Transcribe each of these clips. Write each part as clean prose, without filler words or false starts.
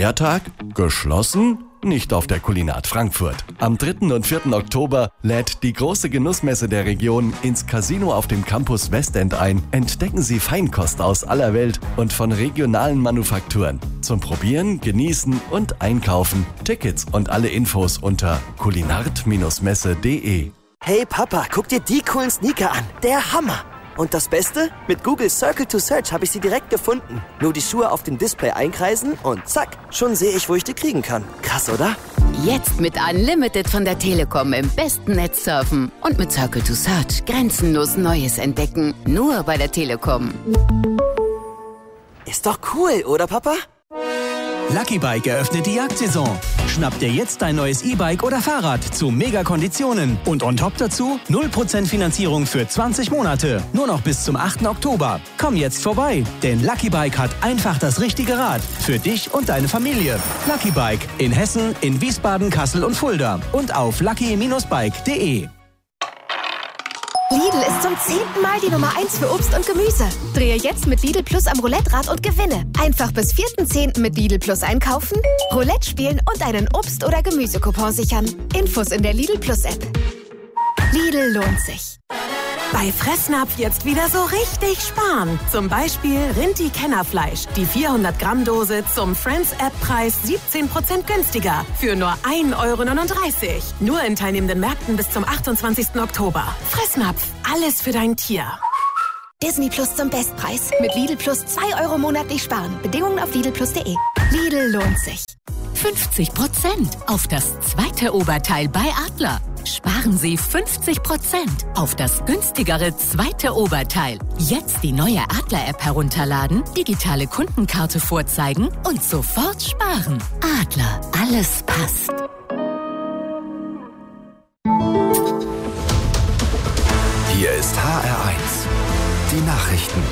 Feiertag? Geschlossen? Nicht auf der Kulinat Frankfurt. Am 3. und 4. Oktober lädt die große Genussmesse der Region ins Casino auf dem Campus Westend ein. Entdecken Sie Feinkost aus aller Welt und von regionalen Manufakturen. Zum Probieren, Genießen und Einkaufen. Tickets und alle Infos unter kulinart-messe.de. Hey Papa, guck dir die coolen Sneaker an. Der Hammer! Und das Beste? Mit Google Circle to Search habe ich sie direkt gefunden. Nur die Schuhe auf dem Display einkreisen und zack, schon sehe ich, wo ich die kriegen kann. Krass, oder? Jetzt mit Unlimited von der Telekom im besten Netz surfen und mit Circle to Search grenzenlos Neues entdecken. Nur bei der Telekom. Ist doch cool, oder Papa? Lucky Bike eröffnet die Jagdsaison. Schnapp dir jetzt dein neues E-Bike oder Fahrrad zu Mega-Konditionen. Und on top dazu 0% Finanzierung für 20 Monate. Nur noch bis zum 8. Oktober. Komm jetzt vorbei, denn Lucky Bike hat einfach das richtige Rad. Für dich und deine Familie. Lucky Bike in Hessen, in Wiesbaden, Kassel und Fulda. Und auf lucky-bike.de. Lidl ist zum 10. Mal die Nummer 1 für Obst und Gemüse. Drehe jetzt mit Lidl Plus am Roulette-Rad und gewinne. Einfach bis 4.10. mit Lidl Plus einkaufen, Roulette spielen und einen Obst- oder Gemüsecoupon sichern. Infos in der Lidl Plus App. Lidl lohnt sich. Bei Fressnapf jetzt wieder so richtig sparen. Zum Beispiel Rinti-Kennerfleisch. Die 400-Gramm-Dose zum Friends-App-Preis 17% günstiger. Für nur 1,39 €. Nur in teilnehmenden Märkten bis zum 28. Oktober. Fressnapf. Alles für dein Tier. Disney Plus zum Bestpreis. Mit Lidl Plus 2 € monatlich sparen. Bedingungen auf lidlplus.de. Lidl lohnt sich. 50% auf das zweite Oberteil bei Adler. Sparen Sie 50% auf das günstigere zweite Oberteil. Jetzt die neue Adler-App herunterladen, digitale Kundenkarte vorzeigen und sofort sparen. Adler, alles passt. Hier ist HR1, die Nachrichten.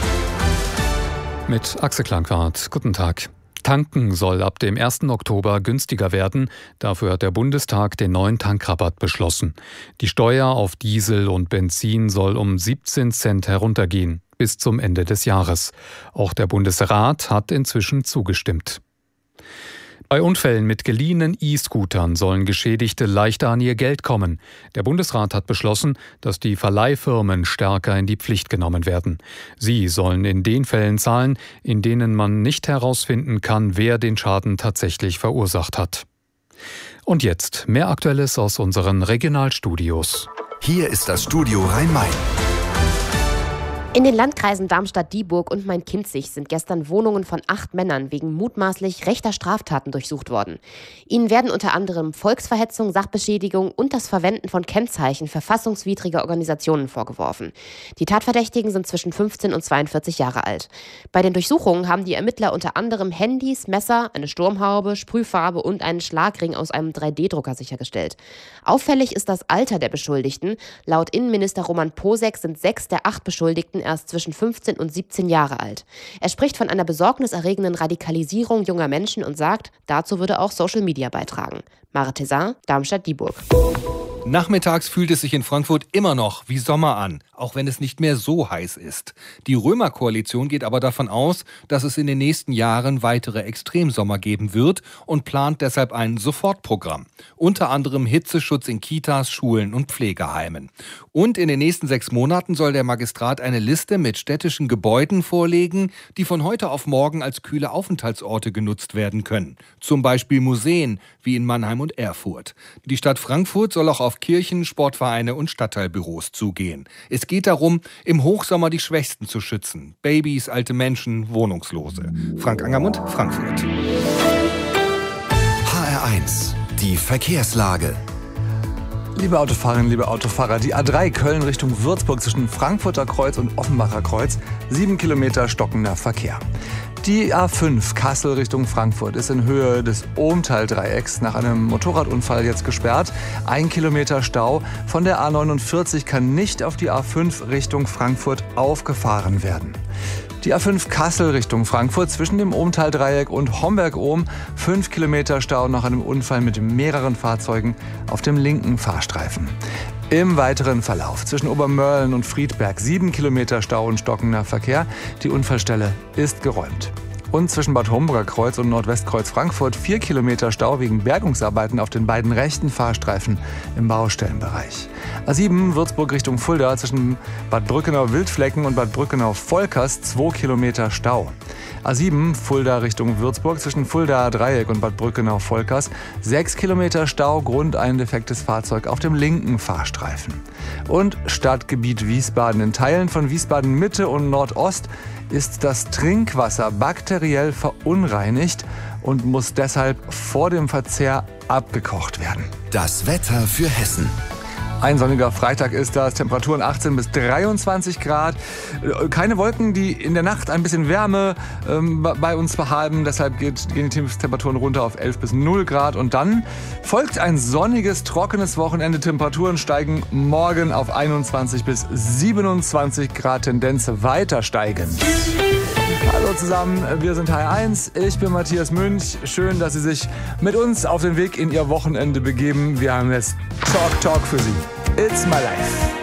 Mit Axel Klangwart. Guten Tag. Tanken soll ab dem 1. Oktober günstiger werden. Dafür hat der Bundestag den neuen Tankrabatt beschlossen. Die Steuer auf Diesel und Benzin soll um 17 Cent heruntergehen bis zum Ende des Jahres. Auch der Bundesrat hat inzwischen zugestimmt. Bei Unfällen mit geliehenen E-Scootern sollen Geschädigte leichter an ihr Geld kommen. Der Bundesrat hat beschlossen, dass die Verleihfirmen stärker in die Pflicht genommen werden. Sie sollen in den Fällen zahlen, in denen man nicht herausfinden kann, wer den Schaden tatsächlich verursacht hat. Und jetzt mehr Aktuelles aus unseren Regionalstudios. Hier ist das Studio Rhein-Main. In den Landkreisen Darmstadt-Dieburg und Main-Kinzig sind gestern Wohnungen von 8 Männern wegen mutmaßlich rechter Straftaten durchsucht worden. Ihnen werden unter anderem Volksverhetzung, Sachbeschädigung und das Verwenden von Kennzeichen verfassungswidriger Organisationen vorgeworfen. Die Tatverdächtigen sind zwischen 15 und 42 Jahre alt. Bei den Durchsuchungen haben die Ermittler unter anderem Handys, Messer, eine Sturmhaube, Sprühfarbe und einen Schlagring aus einem 3D-Drucker sichergestellt. Auffällig ist das Alter der Beschuldigten. Laut Innenminister Roman Posek sind 6 der 8 Beschuldigten erst zwischen 15 und 17 Jahre alt. Er spricht von einer besorgniserregenden Radikalisierung junger Menschen und sagt, dazu würde auch Social Media beitragen. Mare Tezin, Darmstadt-Dieburg. Nachmittags fühlt es sich in Frankfurt immer noch wie Sommer an, auch wenn es nicht mehr so heiß ist. Die Römer-Koalition geht aber davon aus, dass es in den nächsten Jahren weitere Extremsommer geben wird und plant deshalb ein Sofortprogramm. Unter anderem Hitzeschutz in Kitas, Schulen und Pflegeheimen. Und in den nächsten 6 Monaten soll der Magistrat eine Liste mit städtischen Gebäuden vorlegen, die von heute auf morgen als kühle Aufenthaltsorte genutzt werden können. Zum Beispiel Museen, wie in Mannheim und Erfurt. Die Stadt Frankfurt soll auch auf Kirchen, Sportvereine und Stadtteilbüros zugehen. Es geht darum, im Hochsommer die Schwächsten zu schützen. Babys, alte Menschen, Wohnungslose. Frank Angermund, Frankfurt. HR1, die Verkehrslage. Liebe Autofahrerinnen, liebe Autofahrer, die A3 Köln Richtung Würzburg zwischen Frankfurter Kreuz und Offenbacher Kreuz, 7 Kilometer stockender Verkehr. Die A5 Kassel Richtung Frankfurt ist in Höhe des Ohmtal-Dreiecks nach einem Motorradunfall jetzt gesperrt. 1 Kilometer Stau. Von der A49 kann nicht auf die A5 Richtung Frankfurt aufgefahren werden. Die A5 Kassel Richtung Frankfurt zwischen dem Ohmtal-Dreieck und Homberg-Ohm. 5 Kilometer Stau nach einem Unfall mit mehreren Fahrzeugen auf dem linken Fahrstreifen. Im weiteren Verlauf zwischen Obermörlen und Friedberg 7 Kilometer Stau und stockender Verkehr. Die Unfallstelle ist geräumt. Und zwischen Bad Homburger Kreuz und Nordwestkreuz Frankfurt 4 Kilometer Stau wegen Bergungsarbeiten auf den beiden rechten Fahrstreifen im Baustellenbereich. A7 Würzburg Richtung Fulda zwischen Bad Brückenau-Wildflecken und Bad Brückenau-Volkers 2 Kilometer Stau. A7 Fulda Richtung Würzburg zwischen Fuldaer Dreieck und Bad Brückenau-Volkers 6 Kilometer Stau, Grund ein defektes Fahrzeug auf dem linken Fahrstreifen. Und Stadtgebiet Wiesbaden. In Teilen von Wiesbaden Mitte und Nordost ist das Trinkwasser bakteriell verunreinigt und muss deshalb vor dem Verzehr abgekocht werden. Das Wetter für Hessen. Ein sonniger Freitag ist das, Temperaturen 18 bis 23 Grad. Keine Wolken, die in der Nacht ein bisschen Wärme bei uns verhalten. Deshalb gehen die Temperaturen runter auf 11 bis 0 Grad. Und dann folgt ein sonniges, trockenes Wochenende. Temperaturen steigen morgen auf 21 bis 27 Grad, Tendenz weiter steigen. Hallo zusammen, wir sind HR1. Ich bin Matthias Münch. Schön, dass Sie sich mit uns auf den Weg in Ihr Wochenende begeben. Wir haben jetzt Talk für Sie. It's my life.